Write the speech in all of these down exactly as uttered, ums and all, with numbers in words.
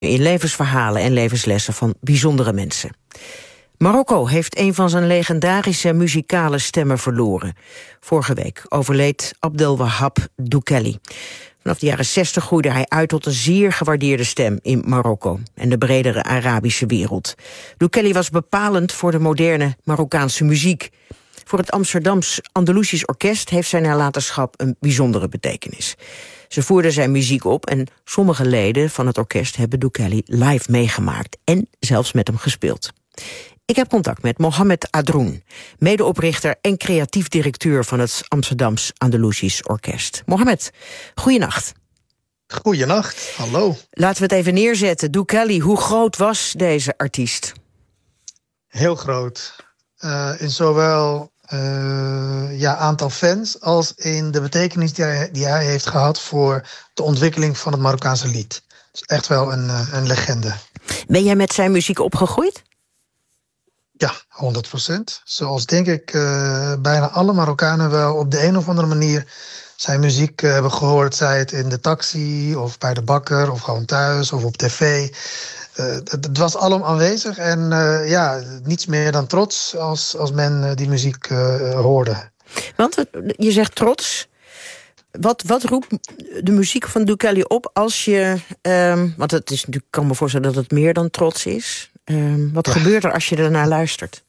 in levensverhalen en levenslessen van bijzondere mensen. Marokko heeft een van zijn legendarische muzikale stemmen verloren. Vorige week overleed Abdelwahab Doukali. Vanaf de jaren zestig groeide hij uit tot een zeer gewaardeerde stem in Marokko en de bredere Arabische wereld. Doukali was bepalend voor de moderne Marokkaanse muziek. Voor het Amsterdams Andalusisch Orkest heeft zijn nalatenschap een bijzondere betekenis. Ze voerden zijn muziek op en sommige leden van het orkest hebben Doukali live meegemaakt en zelfs met hem gespeeld. Ik heb contact met Mohamed Adroun, medeoprichter en creatief directeur van het Amsterdams Andalusisch Orkest. Mohamed, goeienacht. Goeienacht, hallo. Laten we het even neerzetten. Doukali, hoe groot was deze artiest? Heel groot. Uh, in zowel uh, ja, aantal fans als in de betekenis die hij, die hij heeft gehad voor de ontwikkeling van het Marokkaanse lied. Het is echt wel een, een legende. Ben jij met zijn muziek opgegroeid? Ja, honderd procent. Zoals denk ik uh, bijna alle Marokkanen wel op de een of andere manier zijn muziek uh, hebben gehoord. Zij het in de taxi of bij de bakker of gewoon thuis of op tv. Uh, het, het was allemaal aanwezig en uh, ja, niets meer dan trots als, als men uh, die muziek uh, hoorde. Want je zegt trots. Wat, wat roept de muziek van Doukali op als je... Um, want het is natuurlijk, ik kan me voorstellen dat het meer dan trots is. Um, wat ja. gebeurt er als je ernaar luistert?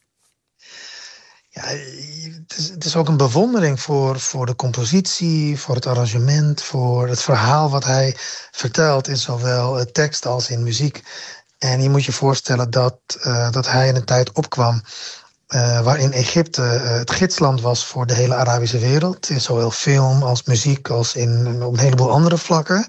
Ja, het is, het is ook een bewondering voor, voor de compositie, voor het arrangement, voor het verhaal wat hij vertelt in zowel tekst als in muziek. En je moet je voorstellen dat, uh, dat hij in een tijd opkwam Uh, waarin Egypte uh, het gidsland was voor de hele Arabische wereld. In zowel film als muziek als in, op een heleboel andere vlakken.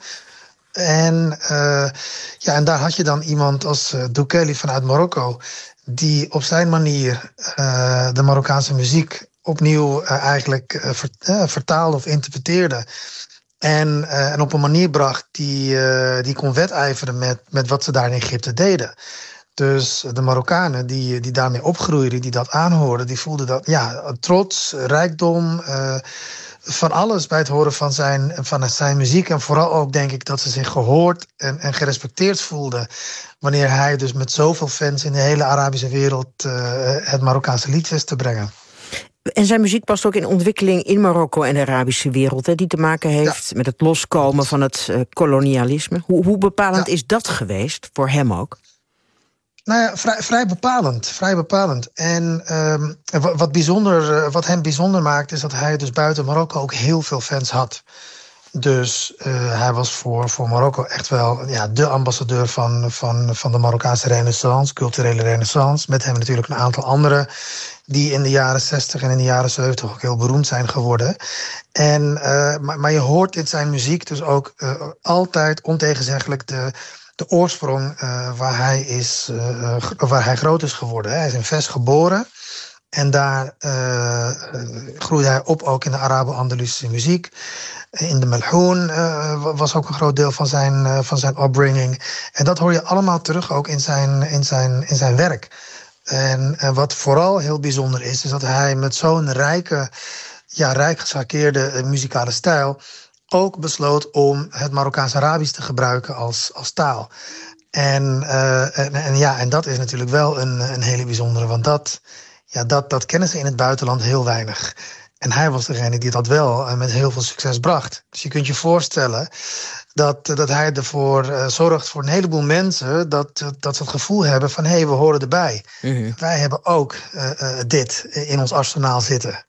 En, uh, ja, en daar had je dan iemand als uh, Doukali vanuit Marokko, die op zijn manier uh, de Marokkaanse muziek opnieuw uh, eigenlijk uh, ver, uh, vertaalde of interpreteerde. En, uh, en op een manier bracht die, uh, die kon wedijveren met, met wat ze daar in Egypte deden. Dus de Marokkanen die, die daarmee opgroeiden, die dat aanhoorden, die voelden dat, ja, trots, rijkdom, uh, van alles bij het horen van zijn, van zijn muziek. En vooral ook denk ik dat ze zich gehoord en, en gerespecteerd voelden wanneer hij dus met zoveel fans in de hele Arabische wereld uh, het Marokkaanse lied wist te brengen. En zijn muziek past ook in ontwikkeling in Marokko en de Arabische wereld, hè, die te maken heeft ja. met het loskomen van het uh, kolonialisme. Hoe, hoe bepalend ja. is dat geweest, voor hem ook? Nou ja, vrij, vrij bepalend. Vrij bepalend. En um, wat, bijzonder, wat hem bijzonder maakt, is dat hij dus buiten Marokko ook heel veel fans had. Dus uh, hij was voor, voor Marokko echt wel ja, de ambassadeur van, van, van de Marokkaanse renaissance, culturele renaissance. Met hem natuurlijk een aantal anderen die in de jaren zestig en in de jaren zeventig ook heel beroemd zijn geworden. En, uh, maar, maar je hoort in zijn muziek dus ook uh, altijd ontegenzeggelijk de... de oorsprong uh, waar, hij is, uh, waar hij groot is geworden. Hij is in Fes geboren. En daar uh, groeide hij op ook in de Arabo-Andalusische muziek. In de Melhoun uh, was ook een groot deel van zijn, uh, van zijn upbringing. En dat hoor je allemaal terug ook in zijn, in zijn, in zijn werk. En, en wat vooral heel bijzonder is, is dat hij met zo'n rijke, ja, rijk geschakeerde uh, muzikale stijl ook besloot om het Marokkaans-Arabisch te gebruiken als, als taal. En, uh, en, en, ja, en dat is natuurlijk wel een, een hele bijzondere, want dat, ja, dat, dat kennen ze in het buitenland heel weinig. En hij was degene die dat wel uh, met heel veel succes bracht. Dus je kunt je voorstellen dat, dat hij ervoor uh, zorgt voor een heleboel mensen dat, dat ze het gevoel hebben van, hé, hey, we horen erbij. Mm-hmm. Wij hebben ook uh, uh, dit in ons arsenaal zitten.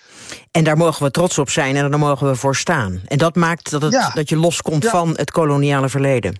En daar mogen we trots op zijn en daar mogen we voor staan. En dat maakt dat, het, ja. dat je loskomt ja. van het koloniale verleden.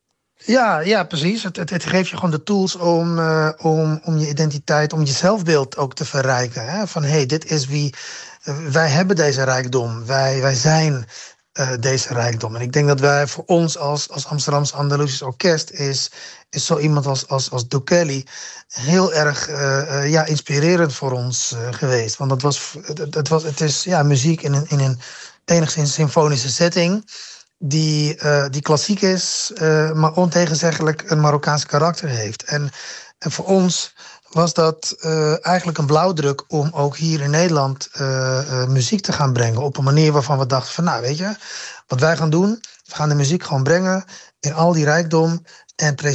Ja, ja, precies. Het, het, het geeft je gewoon de tools om, uh, om, om je identiteit, om je zelfbeeld ook te verrijken. Hè? Van, hé, hey, dit is wie... Uh, wij hebben deze rijkdom. Wij, wij zijn uh, deze rijkdom. En ik denk dat wij voor ons als, als Amsterdams Andalusisch Orkest is, is zo iemand als, als, als Doukali heel erg uh, uh, ja, inspirerend voor ons uh, geweest. Want dat was, het, het, was, het is ja, muziek in een, in een enigszins symfonische setting die, uh, die klassiek is, uh, maar ontegenzeggelijk een Marokkaans karakter heeft. En, en voor ons was dat uh, eigenlijk een blauwdruk om ook hier in Nederland uh, uh, muziek te gaan brengen. Op een manier waarvan we dachten van, nou weet je, wat wij gaan doen, we gaan de muziek gewoon brengen in al die rijkdom. en president